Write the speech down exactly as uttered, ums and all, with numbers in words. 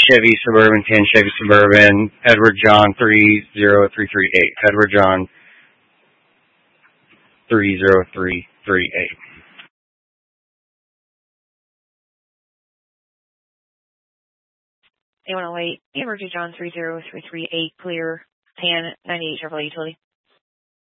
Chevy Suburban ten, Chevy Suburban, Edward John three zero three three eight. Edward John three zero three three eight. They want to wait. Edward John three zero three three eight, clear, ten ninety-eight Chevrolet Utility.